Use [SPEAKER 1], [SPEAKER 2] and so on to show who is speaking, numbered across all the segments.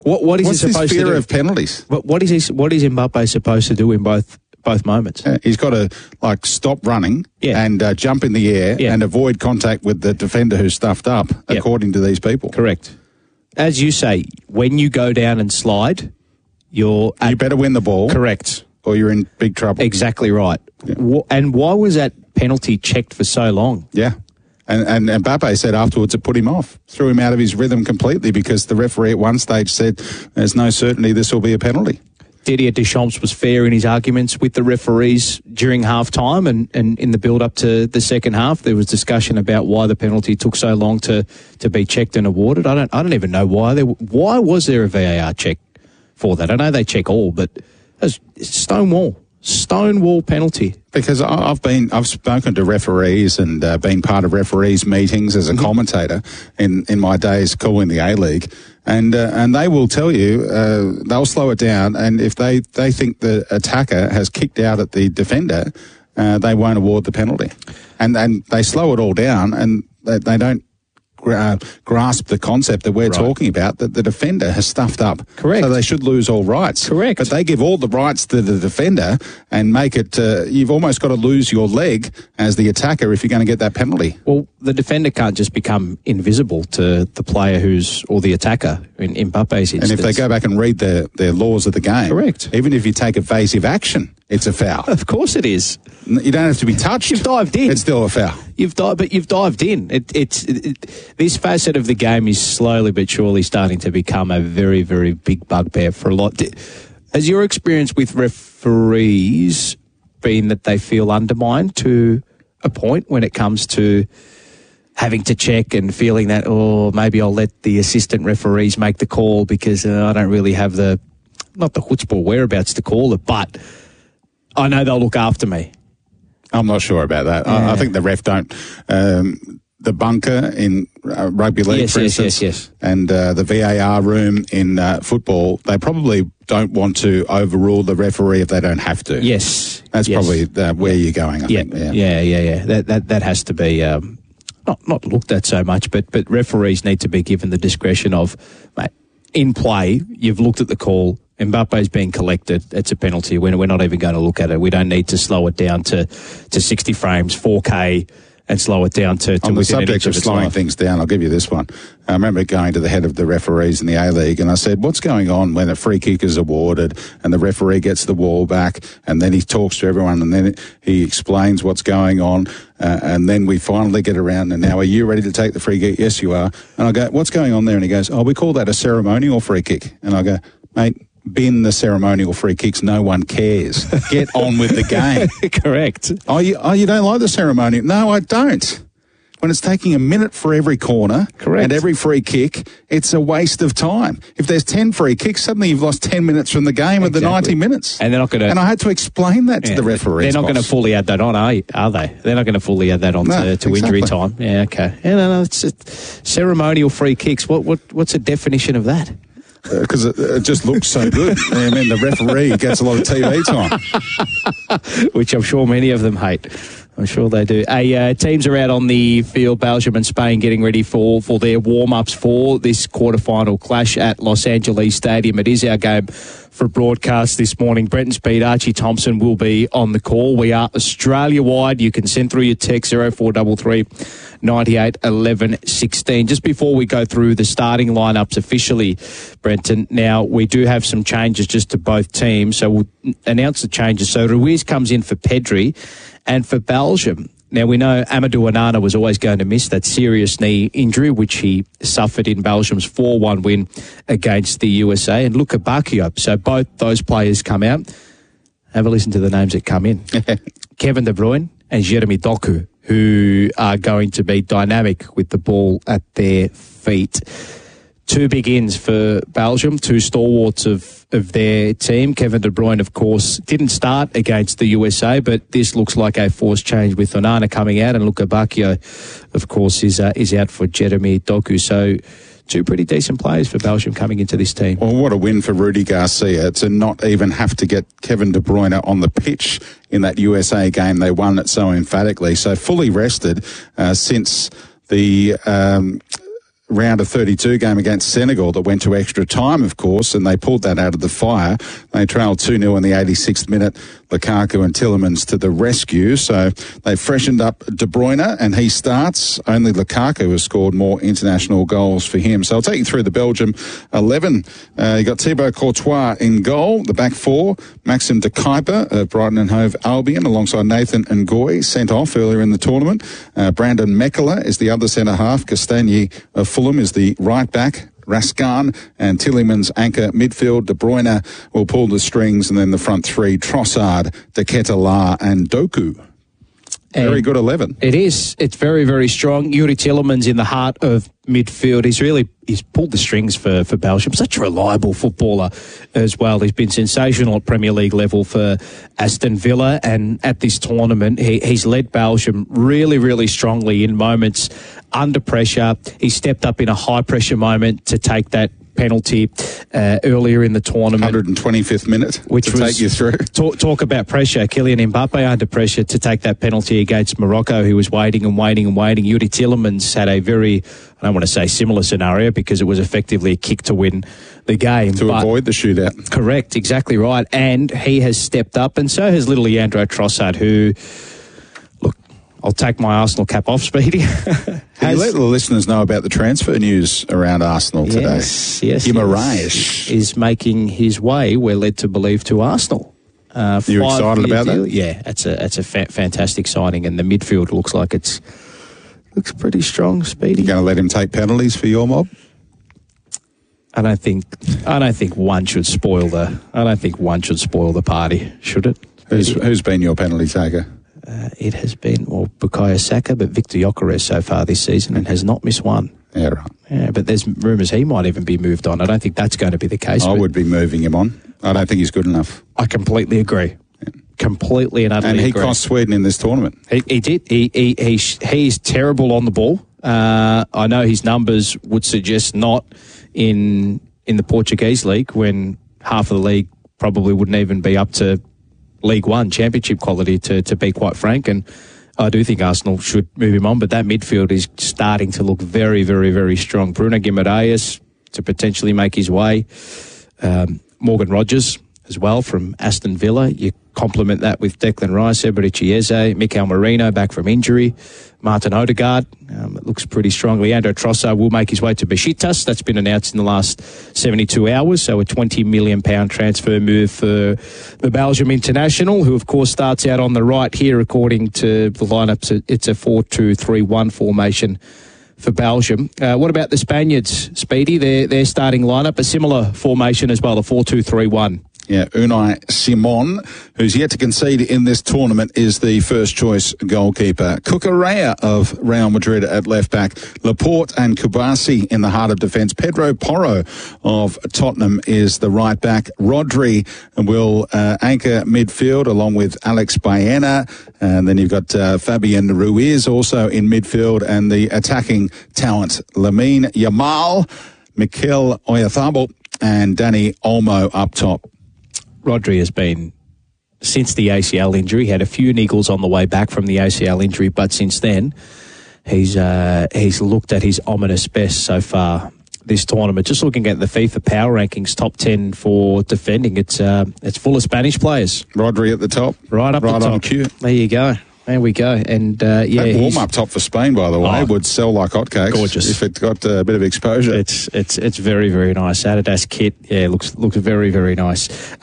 [SPEAKER 1] What is
[SPEAKER 2] What's
[SPEAKER 1] he
[SPEAKER 2] his
[SPEAKER 1] supposed to
[SPEAKER 2] fear
[SPEAKER 1] do?
[SPEAKER 2] of penalties?
[SPEAKER 1] What is Mbappe supposed to do in both moments?
[SPEAKER 2] He's got to stop running and jump in the air and avoid contact with the defender who's stuffed up, according to these people.
[SPEAKER 1] Correct. As you say, when you go down and slide, you
[SPEAKER 2] better win the ball.
[SPEAKER 1] Correct.
[SPEAKER 2] Or you're in big trouble.
[SPEAKER 1] Exactly right.
[SPEAKER 2] Yeah.
[SPEAKER 1] And why was that penalty checked for so long?
[SPEAKER 2] Yeah. And Mbappe said afterwards it put him off, threw him out of his rhythm completely because the referee at one stage said there's no certainty this will be a penalty.
[SPEAKER 1] Didier Deschamps was fair in his arguments with the referees during half-time and in the build-up to the second half. There was discussion about why the penalty took so long to be checked and awarded. I don't even know why. Why was there a VAR check for that? I know they check all, but it's Stonewall penalty.
[SPEAKER 2] Because I've spoken to referees and been part of referees' meetings as a commentator in my days calling the A-League, and they will tell you they'll slow it down, and if they think the attacker has kicked out at the defender, they won't award the penalty, and they slow it all down, and they don't grasp the concept that we're talking about, that the defender has stuffed up.
[SPEAKER 1] Correct.
[SPEAKER 2] So they should lose all rights.
[SPEAKER 1] Correct.
[SPEAKER 2] But they give all the rights to the defender and make it, you've almost got to lose your leg as the attacker if you're going to get that penalty.
[SPEAKER 1] Well, the defender can't just become invisible to the player or the attacker in Mbappe's instance.
[SPEAKER 2] And if they go back and read their laws of the game.
[SPEAKER 1] Correct.
[SPEAKER 2] Even if you take evasive action, it's a foul.
[SPEAKER 1] Of course it is.
[SPEAKER 2] You don't have to be touched.
[SPEAKER 1] You've dived in.
[SPEAKER 2] It's still a foul.
[SPEAKER 1] You've dived in. This facet of the game is slowly but surely starting to become a very, very big bugbear for a lot. Has your experience with referees been that they feel undermined to a point when it comes to having to check and feeling that, maybe I'll let the assistant referees make the call because I don't really have not the chutzpah or whereabouts to call it, but I know they'll look after me.
[SPEAKER 2] I'm not sure about that.
[SPEAKER 1] Yeah.
[SPEAKER 2] I think the ref don't. The bunker in rugby league, for instance, and the VAR room in football, they probably don't want to overrule the referee if they don't have to.
[SPEAKER 1] Yes.
[SPEAKER 2] That's probably where you're going, I think.
[SPEAKER 1] Yeah. That has to be not looked at so much, but referees need to be given the discretion of, mate, in play, you've looked at the call, Mbappe's being collected, it's a penalty. We're not even going to look at it. We don't need to slow it down to 60 frames, 4K, and slow it down to
[SPEAKER 2] on the
[SPEAKER 1] within
[SPEAKER 2] subject of slowing things down, I'll give you this one. I remember going to the head of the referees in the A-League and I said, what's going on when a free kick is awarded and the referee gets the ball back and then he talks to everyone and then he explains what's going on and then we finally get around and now are you ready to take the free kick? Yes, you are. And I go, what's going on there? And he goes, we call that a ceremonial free kick. And I go, mate, bin the ceremonial free kicks, no one cares. Get on with the game.
[SPEAKER 1] Correct.
[SPEAKER 2] You don't like the ceremonial? No, I don't. When it's taking a minute for every corner and every free kick, it's a waste of time. If there's 10 free kicks, suddenly you've lost 10 minutes from the game of the 90 minutes.
[SPEAKER 1] And they're not going to.
[SPEAKER 2] And I had to explain that to the referees.
[SPEAKER 1] They're not going to fully add that on, are they? They're not going to fully add that on to injury time. Yeah, okay. Yeah, no, it's ceremonial free kicks. What's the definition of that?
[SPEAKER 2] Because it just looks so good. I mean, the referee gets a lot of TV time.
[SPEAKER 1] Which I'm sure many of them hate. I'm sure they do. Teams are out on the field, Belgium and Spain, getting ready for their warm-ups for this quarterfinal clash at Los Angeles Stadium. It is our game for broadcast this morning. Brenton Speed, Archie Thompson will be on the call. We are Australia-wide. You can send through your text 0433 98 11 16. Just before we go through the starting lineups officially, Brenton, now we do have some changes just to both teams, so we'll announce the changes. So Ruiz comes in for Pedri, and for Belgium, now we know Amadou Onana was always going to miss that serious knee injury, which he suffered in Belgium's 4-1 win against the USA, and Luka Bacchio. So both those players come out. Have a listen to the names that come in. Kevin De Bruyne and Jeremy Doku, who are going to be dynamic with the ball at their feet. Two big ins for Belgium, two stalwarts of their team. Kevin De Bruyne, of course, didn't start against the USA, but this looks like a forced change with Onana coming out, and Luka Bacchio, of course, is out for Jeremy Doku. So two pretty decent players for Belgium coming into this team.
[SPEAKER 2] Well, what a win for Rudy Garcia to not even have to get Kevin De Bruyne on the pitch in that USA game. They won it so emphatically. So fully rested since the round of 32 game against Senegal that went to extra time, of course, and they pulled that out of the fire. They trailed 2-0 in the 86th minute. Lukaku and Tielemans to the rescue. So they freshened up De Bruyne, and he starts. Only Lukaku has scored more international goals for him. So I'll take you through the Belgium 11. You got Thibaut Courtois in goal. The back four, Maxim de Kuyper of Brighton and Hove Albion, alongside Nathan Ngoy, sent off earlier in the tournament. Brandon Mekela is the other centre-half. Castagni of Fulham is the right-back. Raskan and Tielemans anchor midfield. De Bruyne will pull the strings, and then the front three, Trossard, De Ketelaere and Doku. Very good 11.
[SPEAKER 1] It is. It's very, very strong. Youri Tielemans in the heart of midfield. He's pulled the strings for Belgium. Such a reliable footballer as well. He's been sensational at Premier League level for Aston Villa, and at this tournament, he's led Belgium really, really strongly in moments under pressure. He stepped up in a high-pressure moment to take that penalty earlier in the tournament.
[SPEAKER 2] 125th minute, which to take you through.
[SPEAKER 1] Talk about pressure. Kylian Mbappe under pressure to take that penalty against Morocco, who was waiting and waiting and waiting. Youri Tielemans had a very, I don't want to say similar scenario, because it was effectively a kick to win the game.
[SPEAKER 2] To avoid the shootout.
[SPEAKER 1] Correct, exactly right. And he has stepped up, and so has little Leandro Trossard, who... I'll take my Arsenal cap off, Speedy.
[SPEAKER 2] Can you let the listeners know about the transfer news around Arsenal today?
[SPEAKER 1] Yes.
[SPEAKER 2] Guimaraes
[SPEAKER 1] is making his way, we're led to believe, to Arsenal.
[SPEAKER 2] Are you excited about that?
[SPEAKER 1] Yeah, it's a fantastic signing, and the midfield looks like looks pretty strong, Speedy.
[SPEAKER 2] You going to let him take penalties for your mob?
[SPEAKER 1] I don't think one should spoil the party, should it?
[SPEAKER 2] Who's been your penalty taker?
[SPEAKER 1] It has been, Bukayo Saka, but Victor Gyökeres so far this season, and has not missed one.
[SPEAKER 2] Yeah, right.
[SPEAKER 1] Yeah, but there's rumours he might even be moved on. I don't think that's going to be the case.
[SPEAKER 2] I would be moving him on. I don't think he's good enough.
[SPEAKER 1] I completely agree. Yeah. Completely and utterly agree.
[SPEAKER 2] And he cost Sweden in this tournament.
[SPEAKER 1] He did. He's terrible on the ball. I know his numbers would suggest not in the Portuguese league, when half of the league probably wouldn't even be up to League One championship quality, to be quite frank, and I do think Arsenal should move him on, but that midfield is starting to look very, very, very strong. Bruno Guimaraes to potentially make his way. Morgan Rogers as well from Aston Villa. You complement that with Declan Rice, Eberechi Eze, Mikel Merino back from injury, Martin Odegaard. It looks pretty strong. Leandro Trossard will make his way to Besiktas. That's been announced in the last 72 hours. So a £20 million transfer move for the Belgium international, who of course starts out on the right here according to the lineup. It's a 4-2-3-1 formation for Belgium. What about the Spaniards, Speedy? Their starting lineup, a similar formation as well, a 4-2-3-1.
[SPEAKER 2] Yeah, Unai Simon, who's yet to concede in this tournament, is the first choice goalkeeper. Cucurella of Real Madrid at left back. Laporte and Kubasi in the heart of defence. Pedro Porro of Tottenham is the right back. Rodri will anchor midfield along with Alex Baena. And then you've got Fabian Ruiz also in midfield, and the attacking talent, Lamine Yamal, Mikel Oyarzabal and Dani Olmo up top.
[SPEAKER 1] Rodri has been, since the ACL injury, had a few niggles on the way back from the ACL injury, but since then, he's looked at his ominous best so far this tournament. Just looking at the FIFA Power Rankings, top 10 for defending, it's full of Spanish players.
[SPEAKER 2] Rodri at the top.
[SPEAKER 1] Right up the top.
[SPEAKER 2] On cue.
[SPEAKER 1] There you go. There we go. And
[SPEAKER 2] that warm-up top for Spain, by the way, would sell like hotcakes.
[SPEAKER 1] Gorgeous.
[SPEAKER 2] If it got a bit of exposure.
[SPEAKER 1] It's very, very nice. Adidas kit, looks very, very nice.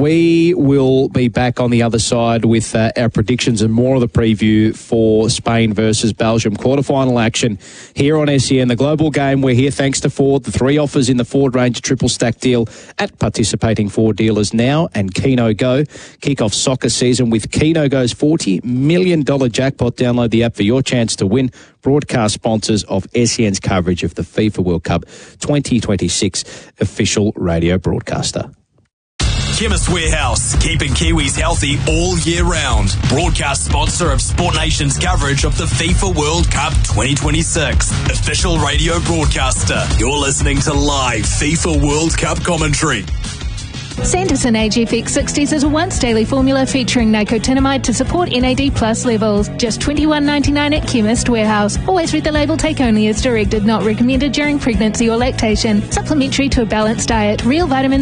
[SPEAKER 1] We will be back on the other side with our predictions and more of the preview for Spain versus Belgium quarterfinal action here on SEN. The global game, we're here thanks to Ford. The 3 offers in the Ford Ranger triple stack deal at participating Ford dealers now, and Keno Go. Kick off soccer season with Keno Go's $40 million jackpot. Download the app for your chance to win. Broadcast sponsors of SEN's coverage of the FIFA World Cup 2026, official radio broadcaster.
[SPEAKER 3] Chemist Warehouse, keeping Kiwis healthy all year round. Broadcast sponsor of Sport Nation's coverage of the FIFA World Cup 2026, official radio broadcaster. You're listening to live FIFA World Cup commentary.
[SPEAKER 4] Sanderson AGFX 60s is a once daily formula featuring nicotinamide to support NAD plus levels. Just $21.99 at Chemist Warehouse. Always read the label, take only as directed, not recommended during pregnancy or lactation. Supplementary to a balanced diet. Real vitamins